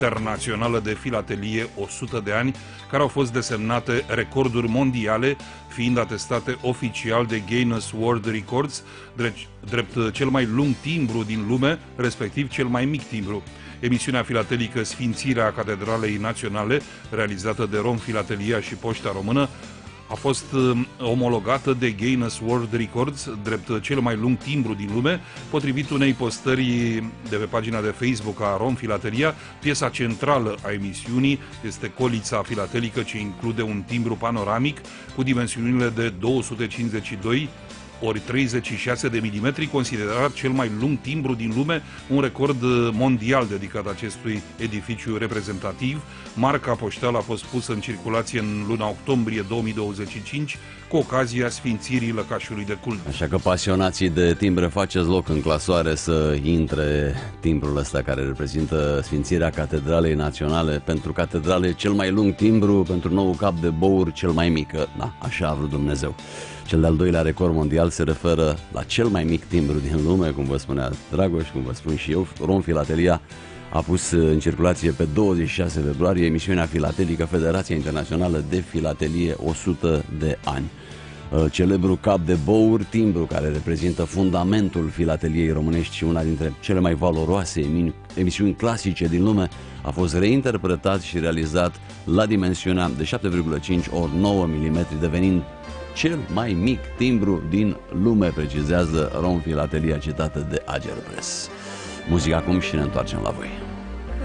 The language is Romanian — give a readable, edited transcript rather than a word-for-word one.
internațională de filatelie 100 de ani, care au fost desemnate recorduri mondiale, fiind atestate oficial de Guinness World Records, drept cel mai lung timbru din lume, respectiv cel mai mic timbru. Emisiunea filatelică Sfințirea Catedralei Naționale, realizată de Rom Filatelia și Poșta Română, a fost omologată de Guinness World Records, drept cel mai lung timbru din lume, potrivit unei postări de pe pagina de Facebook a Rom Filatelia. Piesa centrală a emisiunii este colița filatelică, ce include un timbru panoramic cu dimensiunile de 252 ori 36 de milimetri, considerat cel mai lung timbru din lume, un record mondial dedicat acestui edificiu reprezentativ. Marca poștală a fost pusă în circulație în luna octombrie 2025, cu ocazia sfințirii lăcașului de cult. Așa că pasionații de timbre, faceți loc în clasoare să intre timbrul ăsta care reprezintă Sfințirea Catedralei Naționale. Pentru catedrale cel mai lung timbru, pentru nou cap de bour cel mai mic. Da, așa a vrut Dumnezeu. Cel de-al doilea record mondial se referă la cel mai mic timbru din lume, cum vă spunea Dragoș, cum vă spun și eu. Rom Filatelia a pus în circulație pe 26 februarie emisiunea filatelică Federația Internațională de Filatelie 100 de ani. Celebru cap de bour, timbru care reprezintă fundamentul filateliei românești și una dintre cele mai valoroase emisiuni clasice din lume, a fost reinterpretat și realizat la dimensiunea de 7,5 ori 9 mm, devenind cel mai mic timbru din lume, precizează Rom Filatelia, citată de Ager Press. Muzica acum și ne întoarcem la voi.